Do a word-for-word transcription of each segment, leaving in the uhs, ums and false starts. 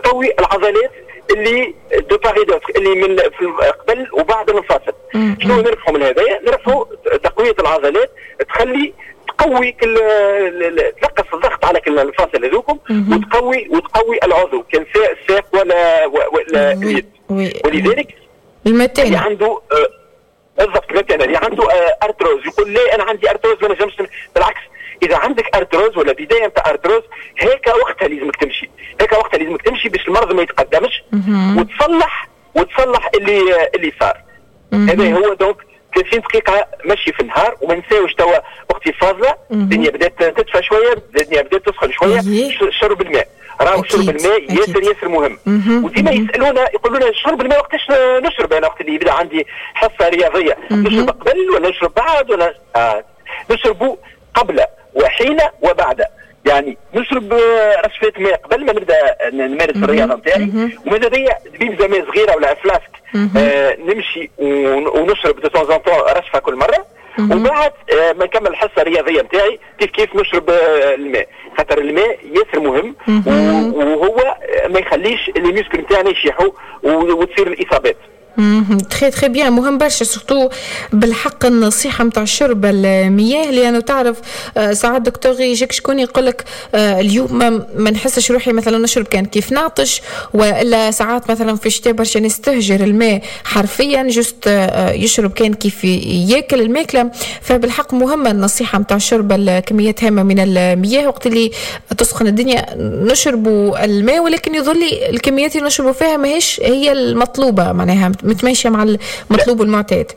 وتقوي العضلات اللي دو باغي دوتر اللي من في قبل وبعد المفاصل. شنو نربحوا من هذايا؟ نربحوا تقويه العضلات تخلي تقوي كل تنقص الضغط على كل المفاصل هذوكم وتقوي وتقوي العضو كان الساق ولا ولا اليد. ولذلك المتين اللي عنده بالضبط مثلا اللي عنده ارتروز يقول لي انا عندي ارتروز ما نجمش. بالعكس اذا عندك ارتروز ولا بدايه نتاع ارتروز هيك وقتها لازمك تمشي هيك وقتها لازمك تمشي باش المرض ما يتقدمش وتصلح وتصلح اللي اللي صار. هذا هو دونك ثلاثين دقيقه مشي في النهار. وما نساوش توا وقت الفاضله الدنيا بدات تدفى شويه الدنيا بدات تسخن شويه. شرب الماء راهو شرب الماء ياسر ياسر مهم. وديما يسالونا يقولوا لنا شرب الماء وقتاش نشرب؟ انا وقت اللي يبدا عندي حصه رياضيه نشرب قبل ولا نشرب بعد ولا آه. نشربوا قبل وحين وبعد. يعني نشرب رشفة ماء قبل ما نبدا نمارس الرياضه نتاعي وماذا بيا دبيب ماء صغيره ولا فلاسك آه نمشي ونشرب دو طون طون رشفه كل مره. وبعد آه ما نكمل الحصه الرياضيه نتاعي كيف كيف نشرب آه الماء خاطر الماء ياسر مهم وهو ما يخليش لي ميسكل نتاعنا يشيحوا وتصير الاصابات. تخي تخي بيان مهم برشا سورتو بالحق النصيحه نتاع شرب المياه لانه تعرف ساعات دكتور يجيك شكون يقول لك اليوم ما نحسش روحي مثلا نشرب كان كيف نعطش والا ساعات مثلا في الشتاء برشا نستهجر الماء حرفيا جست يشرب كان كيف ياكل الماكله. فبالحق مهمه النصيحه نتاع شرب الكميات هامه من المياه وقت اللي تسخن الدنيا نشربوا الماء ولكن يظل الكميات اللي نشربوا فيها ماهيش هي المطلوبه معناها متماشيه مع المطلوب المعتاد.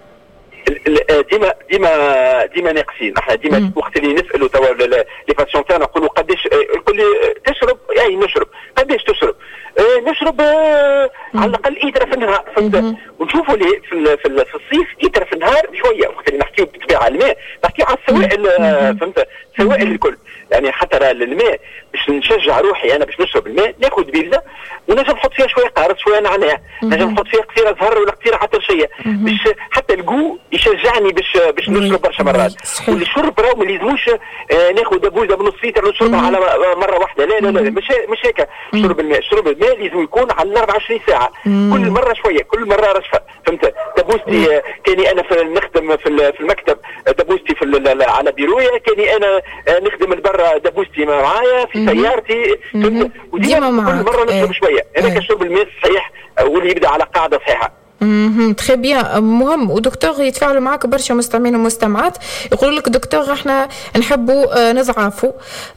ديما ديما ديما ناقصين احنا ديما وقت اللي نسالوا توا لي باسيون تاعنا نقولوا قداش يقول لي تشرب اي نشرب قداش تشرب اه نشرب اه على الاقل لتر في النهار فهمت. ونشوفوا لي في في, في الصيف لتر في النهار شويه وقت اللي نحكيو بالطبيعه على الماء نحكيو على السوائل فهمت السوائل الكل. يعني حتى الماء باش نشجع روحي انا باش نشرب الماء ناخذ بيرزه ونجم نحط فيها شويه قارص شويه نعناع نجم نحط فيها قصيره زهر ولا قصيره عطرشيه باش حتى الجو يشجعني باش باش نشرب برشا مرات. والشرب راهو ما لازموش آه ناخذ دبوزه بنص لتر نشربها على مره واحده لا لا لا مش مش هيك. شرب الماء شرب الماء لازم يكون على أربعة وعشرين ساعه كل مره شويه كل مره رشفه فهمت. دبوزتي آه كاني انا في نخدم في في المكتب دبوزتي في على بيرويا كاني انا آه نخدم البرة دبوزتي معايا في سيارتي فهمت. وديما كل مره نشرب شويه هذاك الشرب الماء الصحيح واللي يبدا على قاعده صحيحه. اها تري بيان مهم. ودكتور يتفاعلوا معك برشا مستمعين ومستمعات يقولوا لك دكتور احنا نحبوا نضعفوا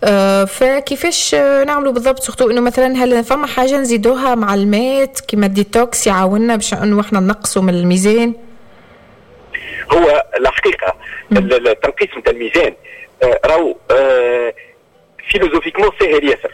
فكيفاش نعملوا بالضبط سورتو انه مثلا هل فما حاجه نزيدوها مع الماء كيما الديتوكس يعاوننا باش انه احنا نقصوا من الميزان؟ هو الحقيقه التنقيص نتاع الميزان راهو فيلوزوفيكمون ساهل ياسر.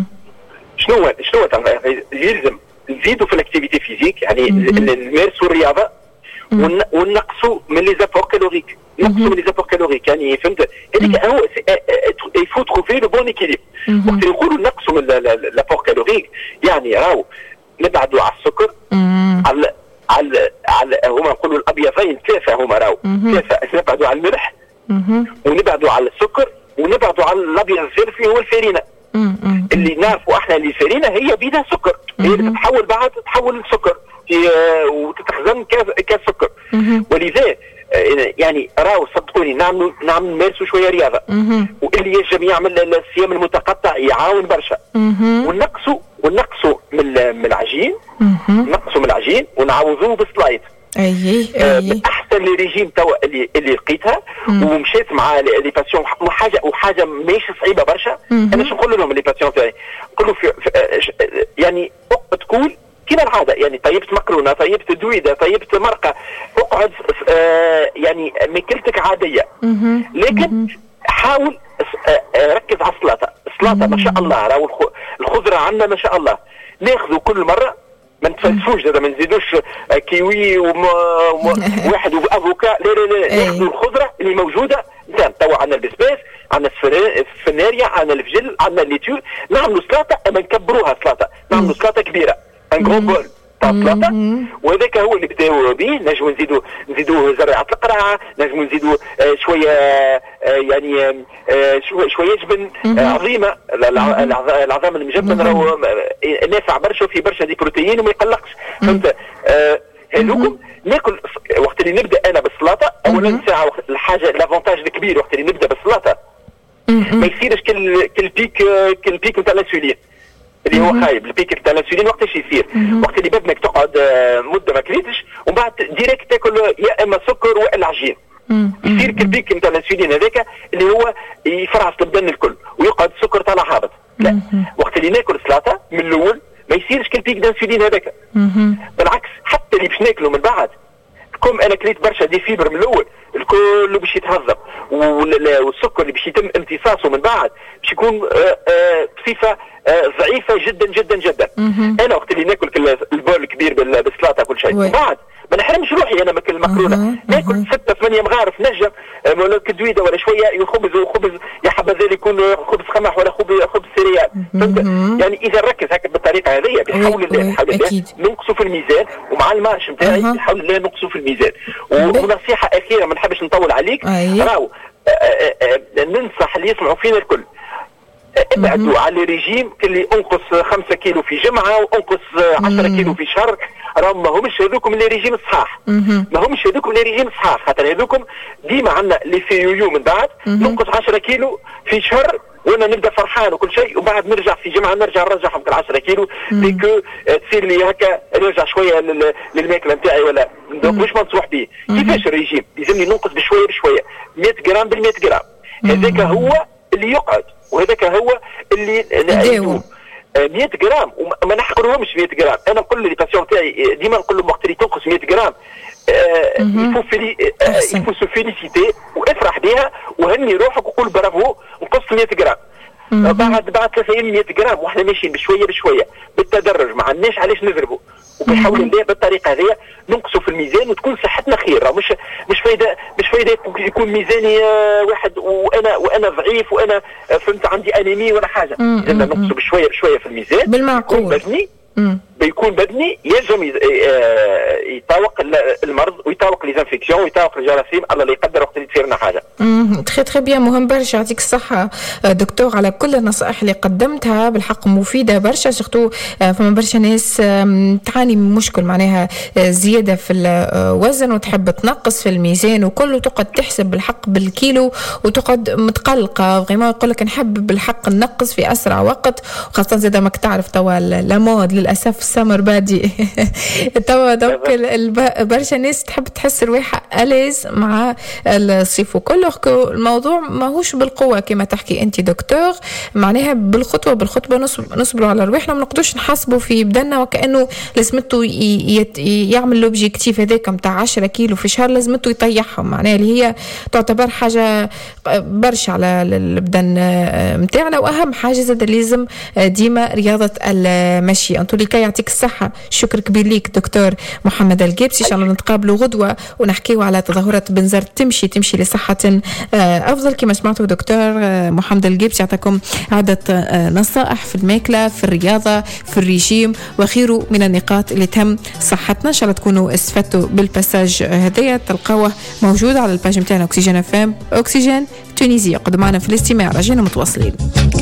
شنو شنو يلزم نزيدوا في الاكتيفيتي فيزيك يعني نمارسوا الرياضه ونقصوا من لي زابور كالوريك نقصوا من لي زابور كالوريك يعني فهمت. هذيك هو يفو تروفي لو بون ايكيليب. وقت نقولوا نقصوا من لابور كالوريك يعني راهو نبعدوا على السكر على على على هما نقولوا الابيضين ثلاثه هما راهو ثلاثه نبعدوا على الملح ونبعدوا على السكر ونبعدوا على الابيض الزرفي هو الفارينه اللي نعرفوا احنا اللي الفارينه هي بيدها سكر هي اللي تتحول بعد تتحول للسكر وتتخزن كسكر. ولذا يعني راهو صدقوني نعملوا نعمل نمارسوا شويه رياضه واللي يجب يعمل الصيام المتقطع يعاون برشا. ونقصوا ونقصوا من من العجين نقصوا من العجين ونعوضوه بالسلايد. اي اي احسن لي ريجيم توا اللي اللي لقيتها ومشيت مع لي باسيون وحاجه وحاجه ماهيش صعيبه برشا. انا شو نقول لهم لي باسيون تاعي نقول له يعني تقول كما العاده يعني طيبت مقرونه طيبت دويده طيبت مرقه اقعد آه يعني ماكلتك عاديه لكن حاول آه ركز على السلطه. السلطه ما شاء الله راهو الخضره عندنا ما شاء الله ناخذوا كل مره ما نتفلسفوش هذا ما نزيدوش كيوي وواحد وافوكا لا لا لا ناخذوا الخضره اللي موجوده نتاع توا عندنا البسباس عندنا الفناريا عندنا الفجل عندنا الليتور نعملوا سلطه اما نكبروها سلطه نعملوا سلطه كبيره ان غرو بول تاع السلطه، وهذاك هو اللي بداو به. نجموا نزيدوا نزيدوا زريعه القرعه، نجموا نزيدوا آه شويه آه يعني آه شويه جبن آه عظيمه. العظام المجبن راهو نافع برشا وفي برشا دي بروتيين وما يقلقش. فهمت؟ آه هذوكم ناكل وقت اللي نبدا انا بالسلطه. اولا ساعه الحاجه الافونتاج الكبير وقت اللي نبدا بالسلطه ما يصيرش كل كل بيك كل بيك نتاع الانسولين اللي هو خايب. البيك نتاع الانسولين وقتاش يصير؟ وقت اللي بدنك تقعد مده ما كليتش ومن بعد ديريكت تاكل يا اما سكر والا عجين. يصير كل بيك نتاع الانسولين هذاك اللي هو يفرعص البدن الكل ويقعد السكر طالع هابط. لا، وقت اللي ناكل سلطه من الاول ما يصيرش كل بيك الانسولين هذاك. بالعكس حتى اللي باش ناكله من بعد كم انا كليت برشا دي فيبر من الاول الكل باش يتهذب، والسكر اللي باش يتم امتصاصه من بعد باش يكون بصفه ضعيفه جدا جدا جدا. انا وقت اللي ناكل البول الكبير بالسلطه كل شيء، من بعد ما نحرمش روحي انا ماكل المكرونه، ناكل ستة ثمانية مغارف نجم ولا كدويده ولا شويه خبز وخبز يا حبذا يكون خبز قمح ولا خبز خبز سيريال. فهمت؟ يعني اذا نركز هكا بالطريقه هذه بحول الله بحول الله ننقصوا في الميزان، ومع المارش نتاعي بحول الله ننقصوا في الميزان. ونصيحه اخيره ما نحبش نطول عليك، راهو ننصح اللي يسمعوا فينا الكل ابعدوا على ريجيم اللي انقص خمسة كيلو في جمعه وانقص عشرة كيلو في شهر. راهم ما همش هذوكم اللي ريجيم صحاح، ما همش هذوكم اللي ريجيم صحاح، خاطر هذوكم ديما عندنا اللي في يو من بعد ننقص عشرة كيلو في شهر وانا نبدا فرحان وكل شيء، وبعد نرجع في جمعه نرجع نرجعهم كل عشرة كيلو بيكو تصير لي هكا نرجع شويه للماكله نتاعي ولا مش منصوح به. كيفاش الريجيم؟ لازمني ننقص بشويه بشويه مئة جرام بالمئة جرام. هذاك هو اللي يقعد وهذاك هو اللي يدوم. مئة جرام وما نحقرهمش مئة جرام. انا نقول لي باسيون تاعي ديما نقول لهم وقت اللي تنقص مئة جرام يفو فيلي يفو سو فيليسيتي وافرح بها وهني روحك وقول برافو نقصت مئة جرام. بعد بعد ثلاثة ايام مئة جرام واحنا ماشيين بشويه بشويه بالتدرج، ما عندناش علاش نضربوا، وبنحاول الله بالطريقه هذه ننقصوا في الميزان وتكون صحتنا خير. مش مش فايده مش فايده يكون ميزاني واحد وانا وانا ضعيف وانا فهمت عندي انيمي ولا حاجه. لازم ننقصوا بشويه بشويه في الميزان بالمعقول بدني بيكون بدني يلزم يطاوق المرض ويطاوق لي زانفيكسيون ويطاوق الجراثيم. الله لا يقدر وقت اللي تصير لنا حاجه. تخي تخي بيان، مهم برشا. يعطيك الصحه دكتور على كل النصائح اللي قدمتها، بالحق مفيده برشا. سورتو فما برشا ناس تعاني من مشكل معناها زياده في الوزن وتحب تنقص في الميزان وكله، تقعد تحسب بالحق بالكيلو وتقعد متقلقه غير ما يقول لك نحب بالحق ننقص في اسرع وقت، وخاصه زاد ماك تعرف توا لامود للاسف السمر بادي توا دوك برشا ناس تحب تحس رويحها أليز مع الصيف وكله. الموضوع ماهوش بالقوه كما تحكي انت دكتور، معناها بالخطوه بالخطوه نصبروا على رواحنا، ما نقدرش نحاسبوا في بدنا وكانه لازمته يعمل لوبجيكتيف هذاك نتاع عشرة كيلو في شهر لازمته يطيحهم، معناها اللي هي تعتبر حاجه برشا على البدن نتاعنا. واهم حاجه زاد لازم ديما رياضه المشي. انتو لي يعطيك الصحة، شكر كبير ليك دكتور محمد الجيبسي. إن شاء الله نتقابلوا غدوة ونحكيوا على تظاهرات بنزرت تمشي تمشي لصحة أفضل. كما سمعتوا دكتور محمد الجيبسي يعطيكم عدة نصائح في الماكلة، في الرياضة، في الرجيم وغيره من النقاط اللي تهم صحتنا. إن شاء الله تكونوا استفدتوا بالباساج هدايا، تلقاوه موجود على الباج متاعنا أكسجين اف ام أكسجين تونيزيا. قدموا معنا في الاستماع، راجعين متواصلين.